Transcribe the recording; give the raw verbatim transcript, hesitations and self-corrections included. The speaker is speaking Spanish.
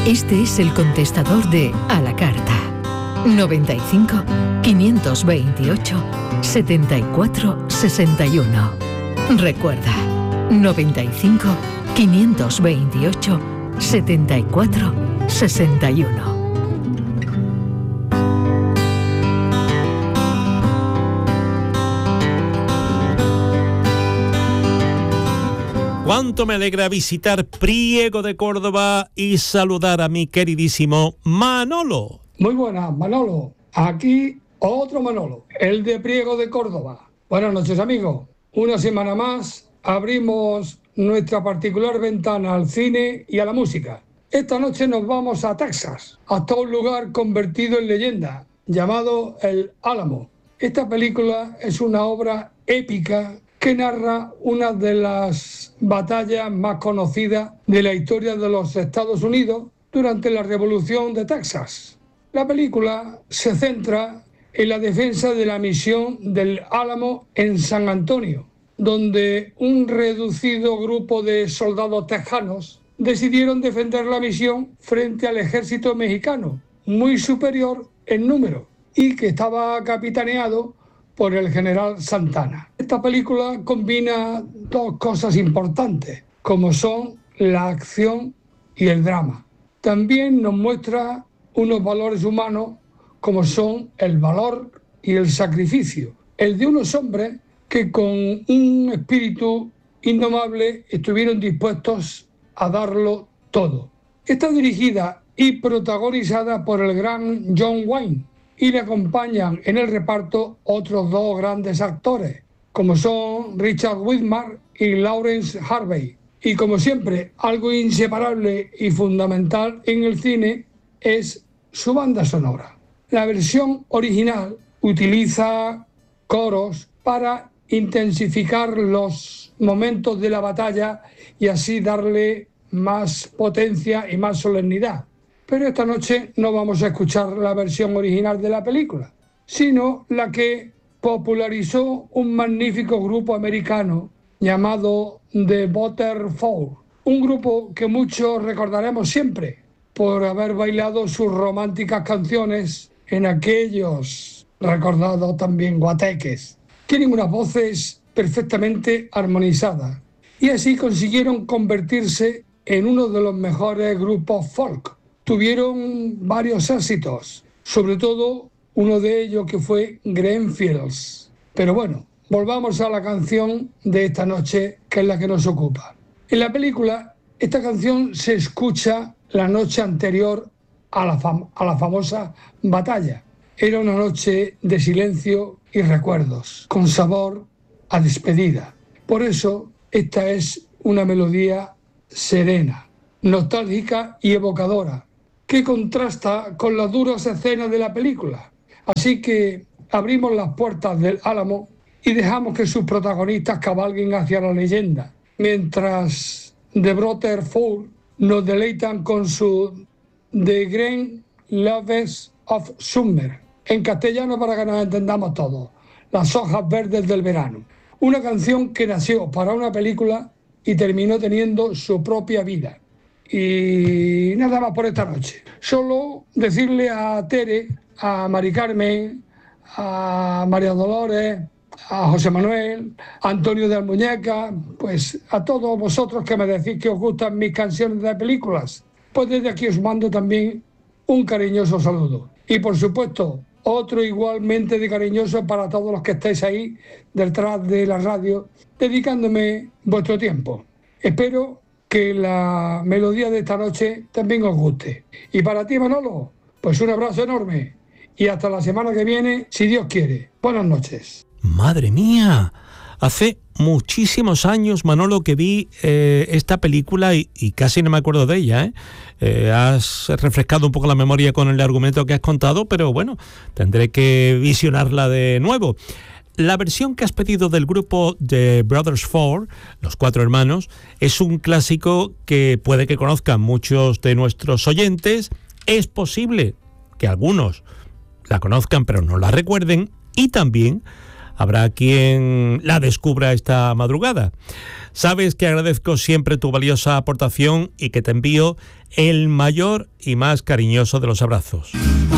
Este es el contestador de A la Carta. noventa y cinco, quinientos veintiocho, setenta y cuatro, sesenta y uno. Recuerda, noventa y cinco, quinientos veintiocho, setenta y cuatro, sesenta y uno. Cuánto me alegra visitar Priego de Córdoba y saludar a mi queridísimo Manolo. Muy buenas, Manolo. Aquí otro Manolo, el de Priego de Córdoba. Buenas noches, amigos. Una semana más abrimos nuestra particular ventana al cine y a la música. Esta noche nos vamos a Texas, hasta un lugar convertido en leyenda, llamado El Álamo. Esta película es una obra épica que narra una de las batallas más conocidas de la historia de los Estados Unidos durante la Revolución de Texas. La película se centra en la defensa de la misión del Álamo en San Antonio, donde un reducido grupo de soldados tejanos decidieron defender la misión frente al ejército mexicano, muy superior en número, y que estaba capitaneado por el general Santana. Esta película combina dos cosas importantes, como son la acción y el drama. También nos muestra unos valores humanos, como son el valor y el sacrificio, el de unos hombres que con un espíritu indomable estuvieron dispuestos a darlo todo. Está dirigida y protagonizada por el gran John Wayne, y le acompañan en el reparto otros dos grandes actores, como son Richard Widmark y Lawrence Harvey. Y como siempre, algo inseparable y fundamental en el cine es su banda sonora. La versión original utiliza coros para intensificar los momentos de la batalla y así darle más potencia y más solemnidad. Pero esta noche no vamos a escuchar la versión original de la película, sino la que popularizó un magnífico grupo americano llamado The Waterfall, un grupo que muchos recordaremos siempre por haber bailado sus románticas canciones en aquellos recordados también guateques. Tienen unas voces perfectamente armonizadas y así consiguieron convertirse en uno de los mejores grupos folk. Tuvieron varios éxitos, sobre todo uno de ellos que fue Greenfields. Pero bueno, volvamos a la canción de esta noche, que es la que nos ocupa. En la película, esta canción se escucha la noche anterior a la, fam- a la famosa batalla. Era una noche de silencio y recuerdos, con sabor a despedida. Por eso, esta es una melodía serena, nostálgica y evocadora, que contrasta con las duras escenas de la película. Así que abrimos las puertas del Álamo y dejamos que sus protagonistas cabalguen hacia la leyenda, mientras The Waterfall nos deleitan con su The Green Leaves of Summer, en castellano para que nos entendamos todos, las hojas verdes del verano. Una canción que nació para una película y terminó teniendo su propia vida. Y nada más por esta noche. Solo decirle a Tere, a Mari Carmen, a María Dolores, a José Manuel, a Antonio de Almuñeca, pues a todos vosotros que me decís que os gustan mis canciones de películas, pues desde aquí os mando también un cariñoso saludo. Y por supuesto, otro igualmente de cariñoso para todos los que estáis ahí detrás de la radio, dedicándome vuestro tiempo. Espero que la melodía de esta noche también os guste. Y para ti, Manolo, pues un abrazo enorme y hasta la semana que viene, si Dios quiere. Buenas noches. ¡Madre mía! Hace muchísimos años, Manolo, que vi eh, esta película y, y casi no me acuerdo de ella, ¿eh? Eh, has refrescado un poco la memoria con el argumento que has contado, pero bueno, tendré que visionarla de nuevo. La versión que has pedido del grupo The Brothers Four, los cuatro hermanos, es un clásico que puede que conozcan muchos de nuestros oyentes. Es posible que algunos la conozcan pero no la recuerden, y también habrá quien la descubra esta madrugada. Sabes que agradezco siempre tu valiosa aportación y que te envío el mayor y más cariñoso de los abrazos.